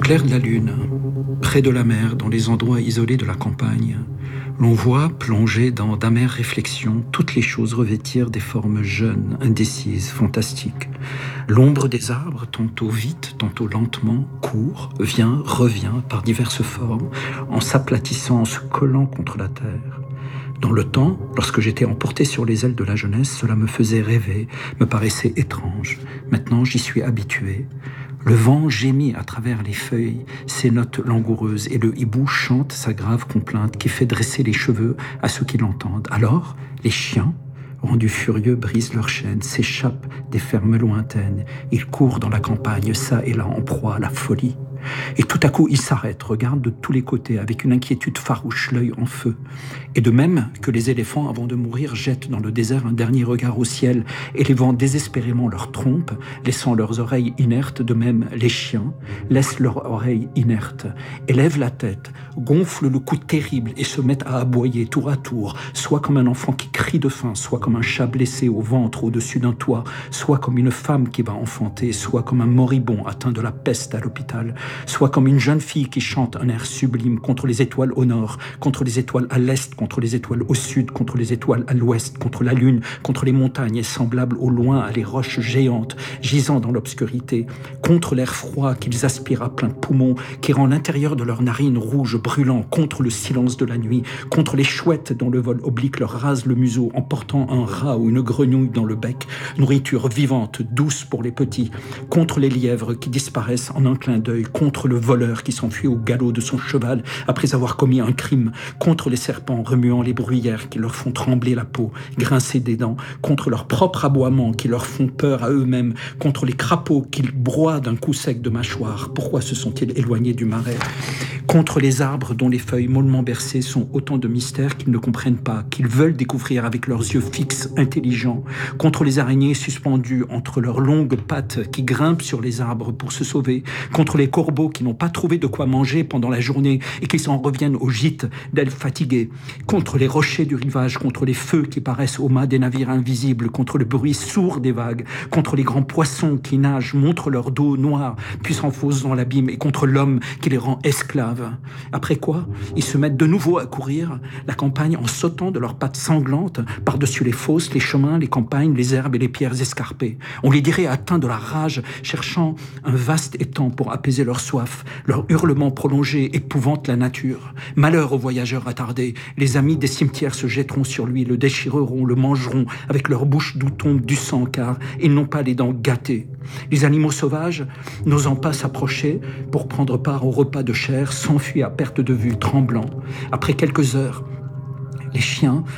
clair de la lune, près de la mer, dans les endroits isolés de la campagne, l'on voit, plongé dans d'amères réflexions, toutes les choses revêtir des formes jeunes, indécises, fantastiques. L'ombre des arbres, tantôt vite, tantôt lentement, court, vient, revient par diverses formes, en s'aplatissant, en se collant contre la terre. Dans le temps, lorsque j'étais emporté sur les ailes de la jeunesse, cela me faisait rêver, me paraissait étrange. Maintenant, j'y suis habitué. Le vent gémit à travers les feuilles, ses notes langoureuses, et le hibou chante sa grave complainte qui fait dresser les cheveux à ceux qui l'entendent. Alors, les chiens, rendus furieux, brisent leurs chaînes, s'échappent des fermes lointaines. Ils courent dans la campagne, ça et là, en proie à la folie. Et tout à coup, ils s'arrêtent, regardent de tous les côtés, avec une inquiétude farouche, l'œil en feu. Et de même que les éléphants, avant de mourir, jettent dans le désert un dernier regard au ciel, élevant désespérément leurs trompes, laissant leurs oreilles inertes, de même les chiens laissent leurs oreilles inertes, élèvent la tête, gonflent le cou terrible et se mettent à aboyer tour à tour, soit comme un enfant qui crie de faim, soit comme un chat blessé au ventre au-dessus d'un toit, soit comme une femme qui va enfanter, soit comme un moribond atteint de la peste à l'hôpital, soit comme une jeune fille qui chante un air sublime contre les étoiles au nord, contre les étoiles à l'est, contre les étoiles au sud, contre les étoiles à l'ouest, contre la lune, contre les montagnes et semblable au loin à les roches géantes, gisant dans l'obscurité, contre l'air froid qu'ils aspirent à plein poumon, qui rend l'intérieur de leurs narines rouges brûlant, contre le silence de la nuit, contre les chouettes dont le vol oblique leur rase le museau en portant un rat ou une grenouille dans le bec, nourriture vivante, douce pour les petits, contre les lièvres qui disparaissent en un clin d'œil, contre le voleur qui s'enfuit au galop de son cheval après avoir commis un crime, contre les serpents remuant les bruyères qui leur font trembler la peau, grincer des dents, contre leurs propres aboiements qui leur font peur à eux-mêmes, contre les crapauds qu'ils broient d'un coup sec de mâchoire. Pourquoi se sont-ils éloignés du marais? Contre les arbres dont les feuilles mollement bercées sont autant de mystères qu'ils ne comprennent pas, qu'ils veulent découvrir avec leurs yeux fixes, intelligents, contre les araignées suspendues entre leurs longues pattes qui grimpent sur les arbres pour se sauver, contre les corbeaux qui n'ont pas trouvé de quoi manger pendant la journée et qui s'en reviennent au gîte d'elles fatiguées, contre les rochers du rivage, contre les feux qui paraissent au mât des navires invisibles, contre le bruit sourd des vagues, contre les grands poissons qui nagent, montrent leur dos noir, puis s'enfoncent dans l'abîme, et contre l'homme qui les rend esclaves. Après quoi, ils se mettent de nouveau à courir la campagne en sautant de leurs pattes sanglantes par-dessus les fosses, les chemins, les campagnes, les herbes et les pierres escarpées. On les dirait atteints de la rage, cherchant un vaste étang pour apaiser leur soif. Leurs hurlements prolongés épouvantent la nature. Malheur aux voyageurs attardés. Les amis des cimetières se jetteront sur lui, le déchireront, le mangeront avec leur bouche d'où tombe du sang, car ils n'ont pas les dents gâtées. Les animaux sauvages, n'osant pas s'approcher pour prendre part au repas de chair, s'enfuient à perte de vue, tremblants. Après quelques heures, les chiens,